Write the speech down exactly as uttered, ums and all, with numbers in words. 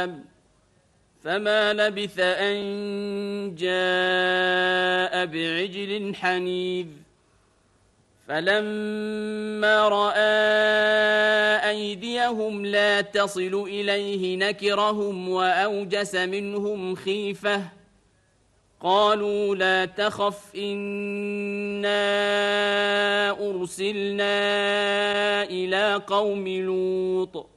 فما لبث أن جاء بعجل حنيذ فلما رأى أيديهم لا تصل إليه نكرهم وأوجس منهم خيفة قالوا لا تخف إنا أرسلنا إلى قوم لوط